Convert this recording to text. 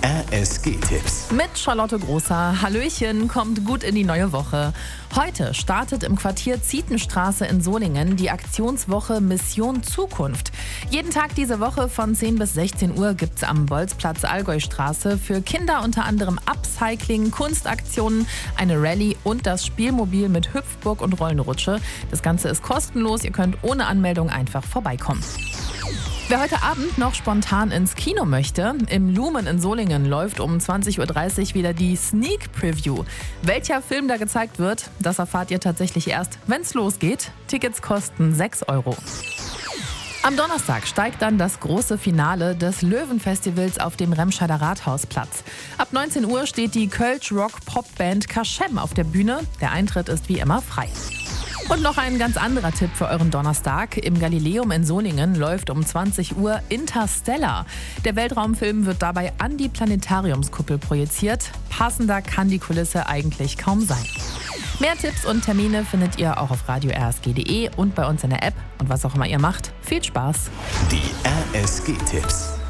RSG-Tipps. Mit Charlotte Großer. Hallöchen, kommt gut in die neue Woche. Heute startet im Quartier Zietenstraße in Solingen die Aktionswoche Mission Zukunft. Jeden Tag diese Woche von 10 bis 16 Uhr gibt's am Bolzplatz Allgäustraße für Kinder unter anderem Upcycling, Kunstaktionen, eine Rallye und das Spielmobil mit Hüpfburg und Rollenrutsche. Das Ganze ist kostenlos, ihr könnt ohne Anmeldung einfach vorbeikommen. Wer heute Abend noch spontan ins Kino möchte, im Lumen in Solingen läuft um 20.30 Uhr wieder die Sneak Preview. Welcher Film da gezeigt wird, das erfahrt ihr tatsächlich erst, wenn es losgeht. Tickets kosten 6 Euro. Am Donnerstag steigt dann das große Finale des Löwenfestivals auf dem Remscheider Rathausplatz. Ab 19 Uhr steht die Kölsch-Rock-Pop-Band Kaschem auf der Bühne. Der Eintritt ist wie immer frei. Und noch ein ganz anderer Tipp für euren Donnerstag. Im Galileum in Solingen läuft um 20 Uhr Interstellar. Der Weltraumfilm wird dabei an die Planetariumskuppel projiziert. Passender kann die Kulisse eigentlich kaum sein. Mehr Tipps und Termine findet ihr auch auf radio-rsg.de und bei uns in der App. Und was auch immer ihr macht, viel Spaß! Die RSG-Tipps.